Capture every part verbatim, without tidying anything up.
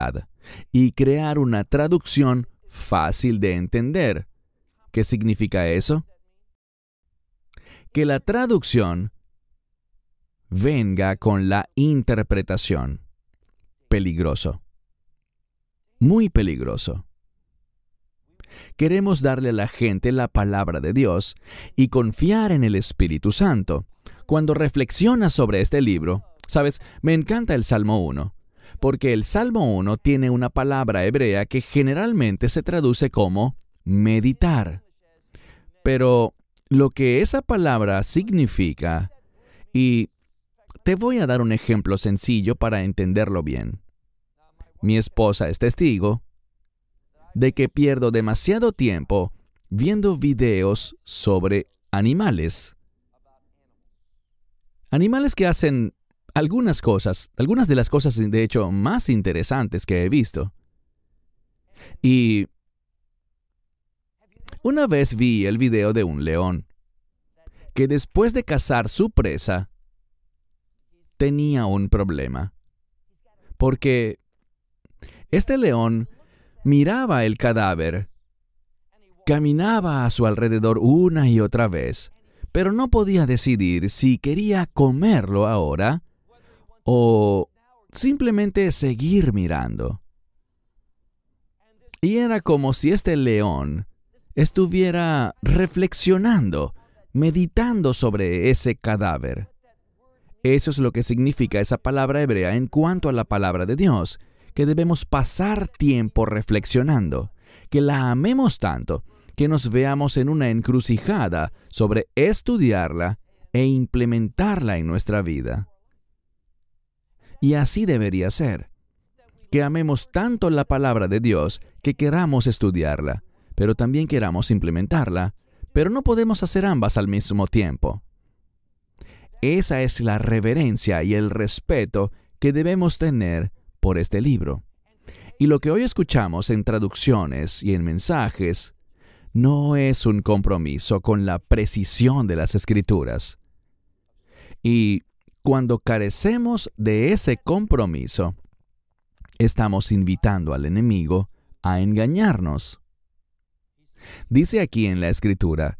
y crear una traducción fácil de entender. ¿Qué significa eso? Que la traducción venga con la interpretación. Peligroso. Muy peligroso. Queremos darle a la gente la palabra de Dios y confiar en el Espíritu Santo. Cuando reflexionas sobre este libro, sabes, me encanta el Salmo uno, porque el Salmo uno tiene una palabra hebrea que generalmente se traduce como meditar. Pero lo que esa palabra significa, y te voy a dar un ejemplo sencillo para entenderlo bien. Mi esposa es testigo de que pierdo demasiado tiempo viendo videos sobre animales. Animales que hacen algunas cosas, algunas de las cosas de hecho más interesantes que he visto. Y una vez vi el video de un león que después de cazar su presa tenía un problema. Porque este león miraba el cadáver, caminaba a su alrededor una y otra vez, pero no podía decidir si quería comerlo ahora o simplemente seguir mirando. Y era como si este león estuviera reflexionando, meditando sobre ese cadáver. Eso es lo que significa esa palabra hebrea en cuanto a la palabra de Dios, que debemos pasar tiempo reflexionando, que la amemos tanto, que nos veamos en una encrucijada sobre estudiarla e implementarla en nuestra vida. Y así debería ser, que amemos tanto la palabra de Dios que queramos estudiarla, pero también queramos implementarla, pero no podemos hacer ambas al mismo tiempo. Esa es la reverencia y el respeto que debemos tener por este libro. Y lo que hoy escuchamos en traducciones y en mensajes no es un compromiso con la precisión de las Escrituras. Y cuando carecemos de ese compromiso, estamos invitando al enemigo a engañarnos. Dice aquí en la Escritura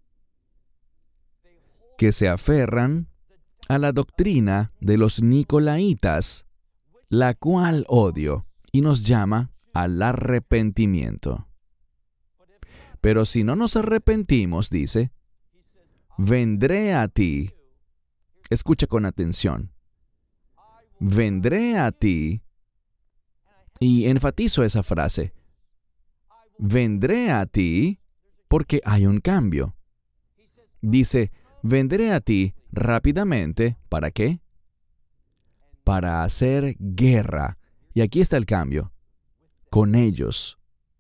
que se aferran a la doctrina de los nicolaitas, la cual odio, y nos llama al arrepentimiento. Pero si no nos arrepentimos, dice, vendré a ti. Escucha con atención. Vendré a ti, y enfatizo esa frase. Vendré a ti porque hay un cambio. Dice, vendré a ti rápidamente, ¿para qué? Para hacer guerra. Y aquí está el cambio. Con ellos.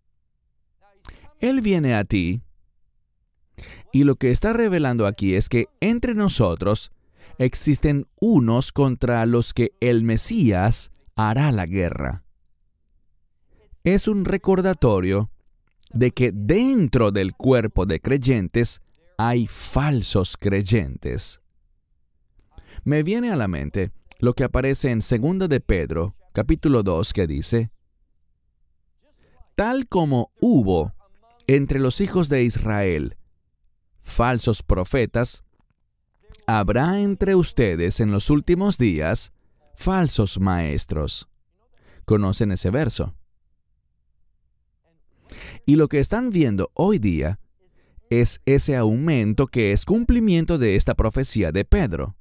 Él viene a ti, y lo que está revelando aquí es que entre nosotros existen unos contra los que el Mesías hará la guerra. Es un recordatorio de que dentro del cuerpo de creyentes hay falsos creyentes. Me viene a la mente lo que aparece en Segunda de Pedro, capítulo dos, que dice, tal como hubo entre los hijos de Israel falsos profetas, habrá entre ustedes en los últimos días falsos maestros. ¿Conocen ese verso? Y lo que están viendo hoy día es ese aumento que es cumplimiento de esta profecía de Pedro.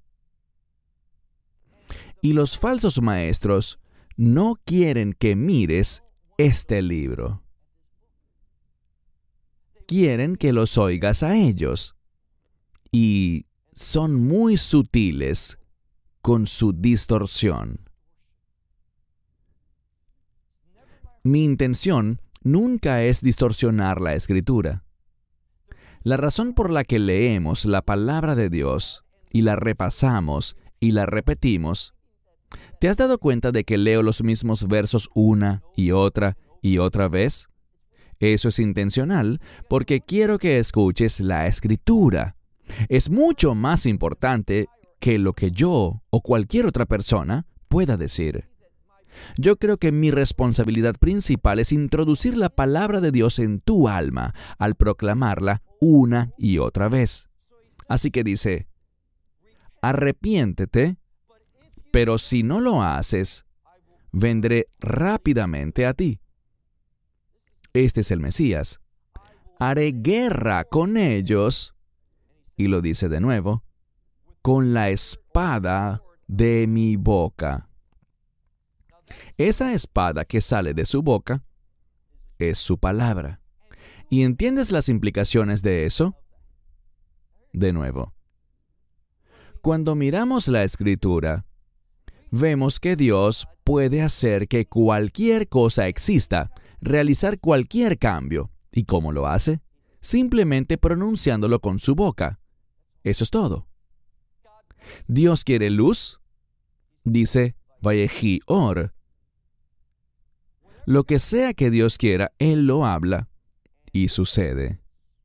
Y los falsos maestros no quieren que mires este libro. Quieren que los oigas a ellos. Y son muy sutiles con su distorsión. Mi intención nunca es distorsionar la Escritura. La razón por la que leemos la palabra de Dios y la repasamos y la repetimos, ¿te has dado cuenta de que leo los mismos versos una y otra y otra vez? Eso es intencional porque quiero que escuches la Escritura. Es mucho más importante que lo que yo o cualquier otra persona pueda decir. Yo creo que mi responsabilidad principal es introducir la palabra de Dios en tu alma al proclamarla una y otra vez. Así que dice, arrepiéntete, pero si no lo haces, vendré rápidamente a ti. Este es el Mesías. Haré guerra con ellos, y lo dice de nuevo, con la espada de mi boca. Esa espada que sale de su boca es su palabra. ¿Y entiendes las implicaciones de eso? De nuevo, cuando miramos la Escritura, vemos que Dios puede hacer que cualquier cosa exista, realizar cualquier cambio. ¿Y cómo lo hace? Simplemente pronunciándolo con su boca. Eso es todo. Dios quiere luz. Dice, Vayehi Or. Lo que sea que Dios quiera, Él lo habla y sucede.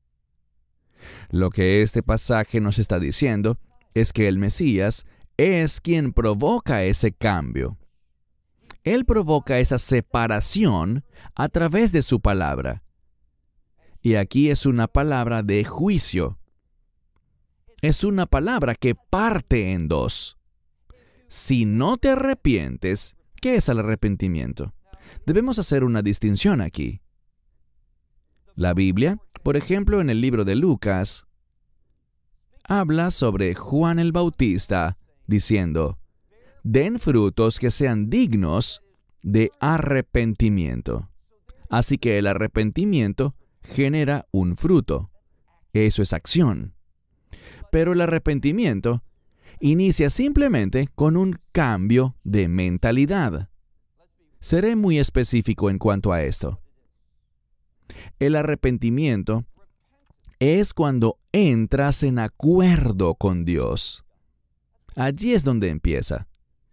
Lo que este pasaje nos está diciendo es que el Mesías es quien provoca ese cambio. Él provoca esa separación a través de su palabra. Y aquí es una palabra de juicio. Es una palabra que parte en dos. Si no te arrepientes, ¿qué es el arrepentimiento? Debemos hacer una distinción aquí. La Biblia, por ejemplo, en el libro de Lucas, habla sobre Juan el Bautista, diciendo, den frutos que sean dignos de arrepentimiento. Así que el arrepentimiento genera un fruto. Eso es acción. Pero el arrepentimiento inicia simplemente con un cambio de mentalidad. Seré muy específico en cuanto a esto. El arrepentimiento es cuando entras en acuerdo con Dios. Allí es donde empieza.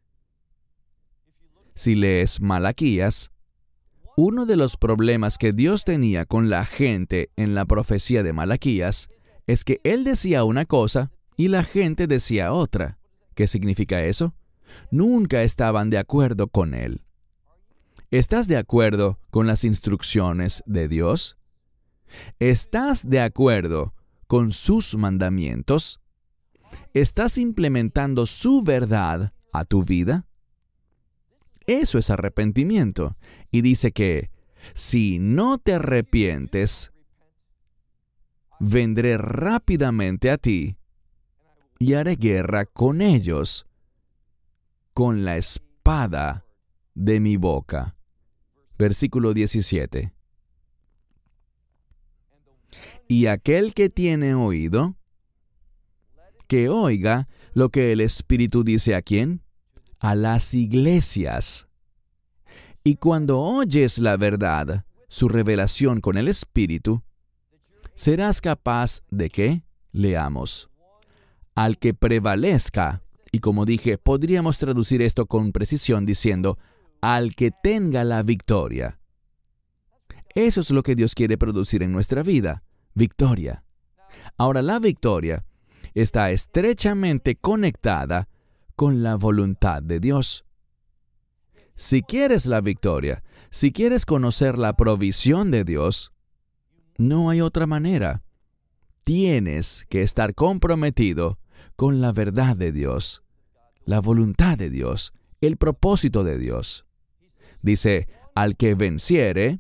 Si lees Malaquías, uno de los problemas que Dios tenía con la gente en la profecía de Malaquías es que Él decía una cosa y la gente decía otra. ¿Qué significa eso? Nunca estaban de acuerdo con Él. ¿Estás de acuerdo con las instrucciones de Dios? ¿Estás de acuerdo con sus mandamientos? ¿Estás implementando su verdad a tu vida? Eso es arrepentimiento. Y dice que, si no te arrepientes, vendré rápidamente a ti y haré guerra con ellos con la espada de mi boca. Versículo diecisiete. Y aquel que tiene oído, que oiga lo que el Espíritu dice a quién, a las iglesias. Y cuando oyes la verdad, su revelación con el Espíritu, serás capaz de ¿qué? Leamos. Al que prevalezca, y como dije, podríamos traducir esto con precisión diciendo, al que tenga la victoria. Eso es lo que Dios quiere producir en nuestra vida, victoria. Ahora, la victoria está estrechamente conectada con la voluntad de Dios. Si quieres la victoria, si quieres conocer la provisión de Dios, no hay otra manera. Tienes que estar comprometido con la verdad de Dios, la voluntad de Dios, el propósito de Dios. Dice, al que venciere,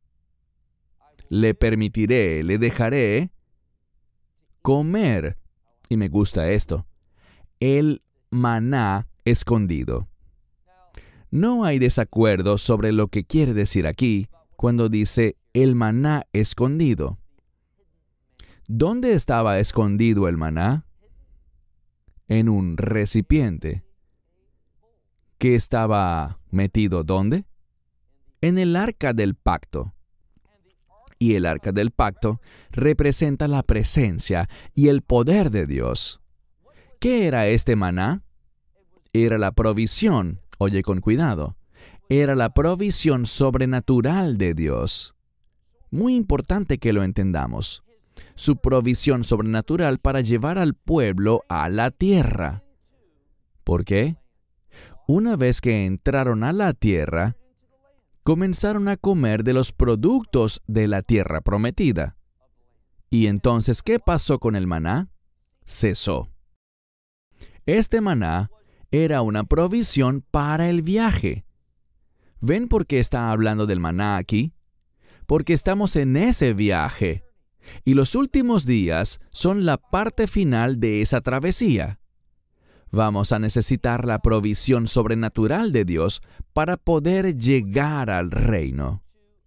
le permitiré, le dejaré comer, y me gusta esto, el maná escondido. No hay desacuerdo sobre lo que quiere decir aquí cuando dice el maná escondido. ¿Dónde estaba escondido el maná? En un recipiente. ¿Que estaba metido dónde? En el arca del pacto. Y el arca del pacto representa la presencia y el poder de Dios. ¿Qué era este maná? Era la provisión, oye con cuidado, era la provisión sobrenatural de Dios. Muy importante que lo entendamos. Su provisión sobrenatural para llevar al pueblo a la tierra. ¿Por qué? Una vez que entraron a la tierra, comenzaron a comer de los productos de la tierra prometida. Y entonces, ¿qué pasó con el maná? Cesó. Este maná era una provisión para el viaje. ¿Ven por qué está hablando del maná aquí? Porque estamos en ese viaje. Y los últimos días son la parte final de esa travesía. Vamos a necesitar la provisión sobrenatural de Dios para poder llegar al reino.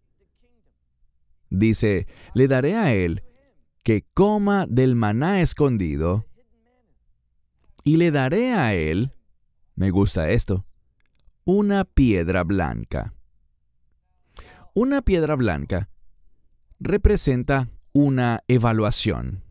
Dice, le daré a él que coma del maná escondido, y le daré a él, me gusta esto, una piedra blanca. Una piedra blanca representa una evaluación.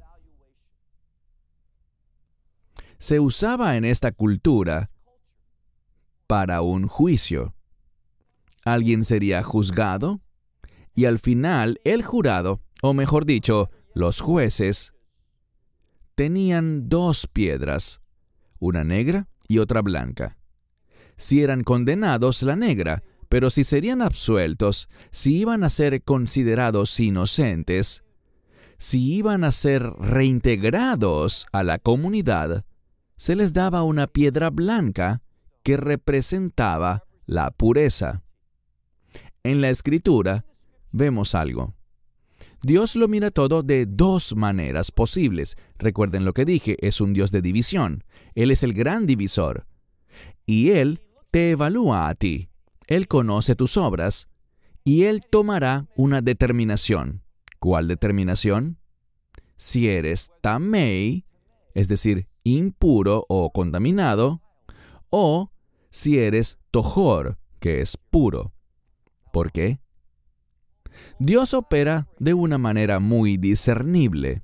Se usaba en esta cultura para un juicio. Alguien sería juzgado y al final el jurado, o mejor dicho, los jueces, tenían dos piedras, una negra y otra blanca. Si eran condenados, la negra, pero si serían absueltos, si iban a ser considerados inocentes, si iban a ser reintegrados a la comunidad, se les daba una piedra blanca que representaba la pureza. En la Escritura vemos algo. Dios lo mira todo de dos maneras posibles. Recuerden lo que dije, es un Dios de división. Él es el gran divisor. Y Él te evalúa a ti. Él conoce tus obras y Él tomará una determinación. ¿Cuál determinación? Si eres tamei, es decir, impuro o contaminado, o si eres tojor, que es puro. ¿Por qué? Dios opera de una manera muy discernible.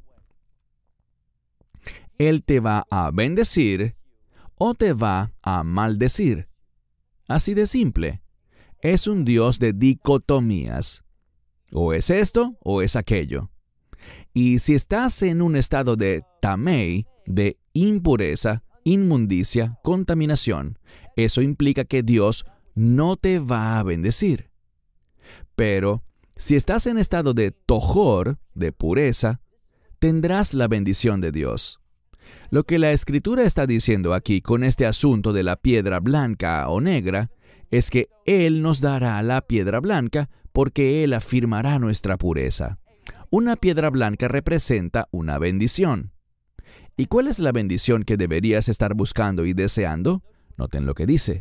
Él te va a bendecir o te va a maldecir. Así de simple. Es un Dios de dicotomías. O es esto o es aquello. Y si estás en un estado de tamei, de impureza, inmundicia, contaminación, eso implica que Dios no te va a bendecir. Pero si estás en estado de tojor, de pureza, tendrás la bendición de Dios. Lo que la Escritura está diciendo aquí con este asunto de la piedra blanca o negra es que Él nos dará la piedra blanca porque Él afirmará nuestra pureza. Una piedra blanca representa una bendición. ¿Y cuál es la bendición que deberías estar buscando y deseando? Noten lo que dice.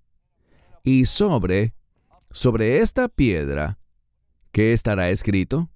Y sobre, sobre esta piedra, ¿qué estará escrito?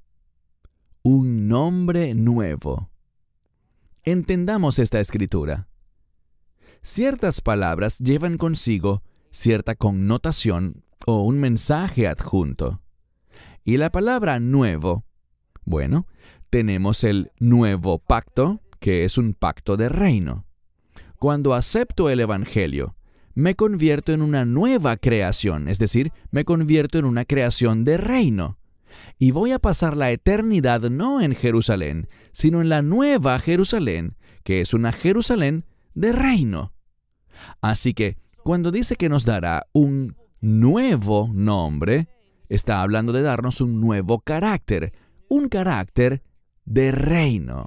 Un nombre nuevo. Entendamos esta escritura. Ciertas palabras llevan consigo cierta connotación o un mensaje adjunto. Y la palabra nuevo, bueno, tenemos el nuevo pacto, que es un pacto de reino. Cuando acepto el Evangelio, me convierto en una nueva creación, es decir, me convierto en una creación de reino. Y voy a pasar la eternidad no en Jerusalén, sino en la nueva Jerusalén, que es una Jerusalén de reino. Así que, cuando dice que nos dará un nuevo nombre, está hablando de darnos un nuevo carácter, un carácter de reino.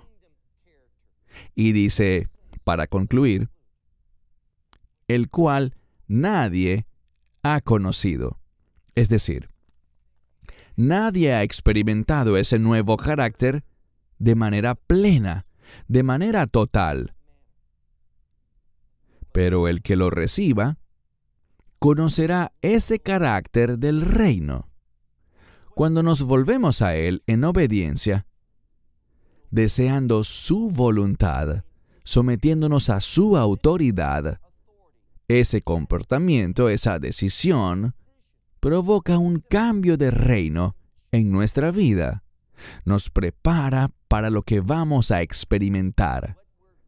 Y dice, para concluir, el cual nadie ha conocido. Es decir, nadie ha experimentado ese nuevo carácter de manera plena, de manera total. Pero el que lo reciba, conocerá ese carácter del reino. Cuando nos volvemos a Él en obediencia, deseando su voluntad, sometiéndonos a su autoridad, ese comportamiento, esa decisión, provoca un cambio de reino en nuestra vida. Nos prepara para lo que vamos a experimentar.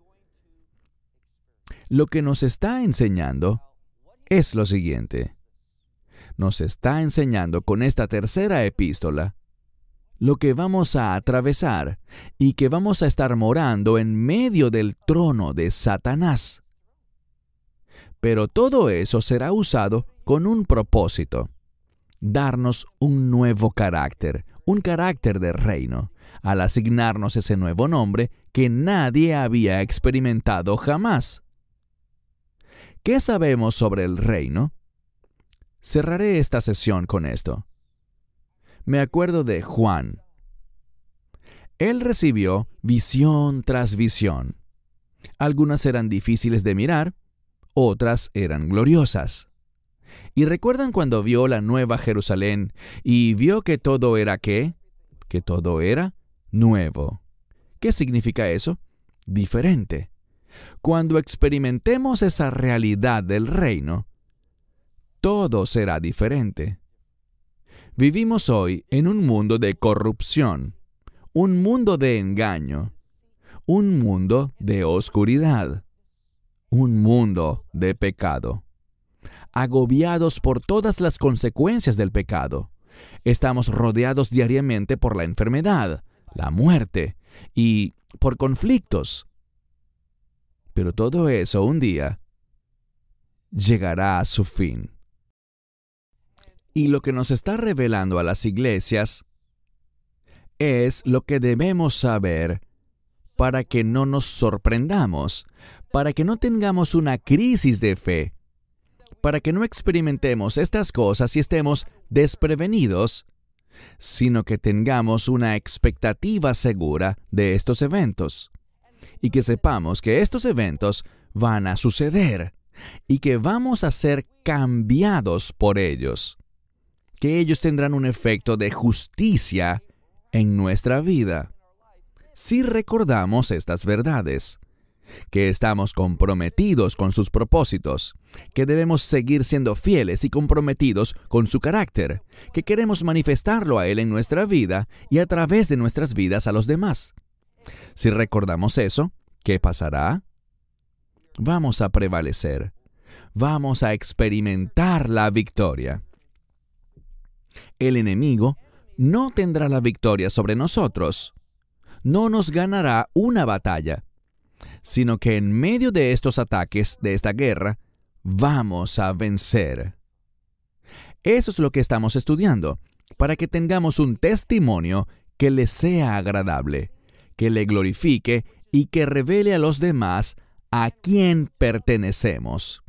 Lo que nos está enseñando es lo siguiente. Nos está enseñando con esta tercera epístola lo que vamos a atravesar y que vamos a estar morando en medio del trono de Satanás. Pero todo eso será usado con un propósito: darnos un nuevo carácter, un carácter de reino, al asignarnos ese nuevo nombre que nadie había experimentado jamás. ¿Qué sabemos sobre el reino? Cerraré esta sesión con esto. Me acuerdo de Juan. Él recibió visión tras visión. Algunas eran difíciles de mirar, otras eran gloriosas. ¿Y recuerdan cuando vio la Nueva Jerusalén y vio que todo era qué? Que todo era nuevo. ¿Qué significa eso? Diferente. Cuando experimentemos esa realidad del reino, todo será diferente. Vivimos hoy en un mundo de corrupción, un mundo de engaño, un mundo de oscuridad, un mundo de pecado. Agobiados por todas las consecuencias del pecado, estamos rodeados diariamente por la enfermedad, la muerte y por conflictos. Pero todo eso un día llegará a su fin. Y lo que nos está revelando a las iglesias es lo que debemos saber para que no nos sorprendamos, para que no tengamos una crisis de fe, para que no experimentemos estas cosas y estemos desprevenidos, sino que tengamos una expectativa segura de estos eventos, y que sepamos que estos eventos van a suceder, y que vamos a ser cambiados por ellos, que ellos tendrán un efecto de justicia en nuestra vida. Si recordamos estas verdades, que estamos comprometidos con sus propósitos, que debemos seguir siendo fieles y comprometidos con su carácter, que queremos manifestarlo a Él en nuestra vida y a través de nuestras vidas a los demás. Si recordamos eso, ¿qué pasará? Vamos a prevalecer. Vamos a experimentar la victoria. El enemigo no tendrá la victoria sobre nosotros. No nos ganará una batalla, sino que en medio de estos ataques, de esta guerra, vamos a vencer. Eso es lo que estamos estudiando, para que tengamos un testimonio que le sea agradable, que le glorifique y que revele a los demás a quién pertenecemos.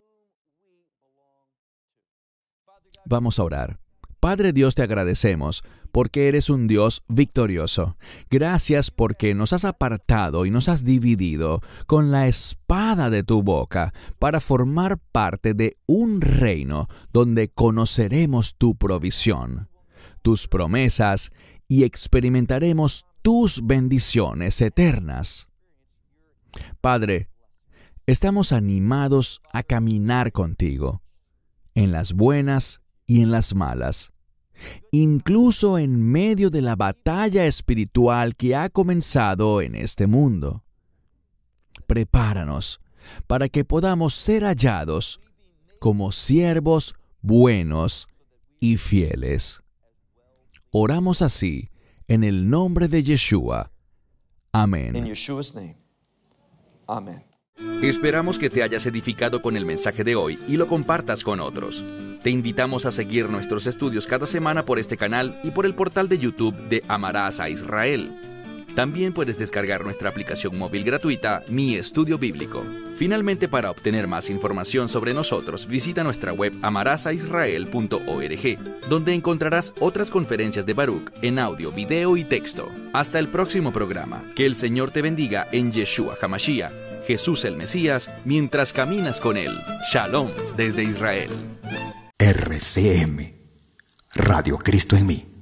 Vamos a orar. Padre Dios, te agradecemos porque eres un Dios victorioso. Gracias porque nos has apartado y nos has dividido con la espada de tu boca para formar parte de un reino donde conoceremos tu provisión, tus promesas y experimentaremos tus bendiciones eternas. Padre, estamos animados a caminar contigo, en las buenas y en las malas, incluso en medio de la batalla espiritual que ha comenzado en este mundo. Prepáranos para que podamos ser hallados como siervos buenos y fieles. Oramos así en el nombre de Yeshua. Amén. In Yeshua's name. Amen. Esperamos que te hayas edificado con el mensaje de hoy y lo compartas con otros. Te invitamos a seguir nuestros estudios cada semana por este canal y por el portal de YouTube de Amarás a Israel. También puedes descargar nuestra aplicación móvil gratuita, Mi Estudio Bíblico. Finalmente, para obtener más información sobre nosotros, visita nuestra web amarás a israel punto org, donde encontrarás otras conferencias de Baruch en audio, video y texto. Hasta el próximo programa. Que el Señor te bendiga en Yeshua HaMashiach, Jesús el Mesías, mientras caminas con Él. Shalom desde Israel. R C M, Radio Cristo en mí.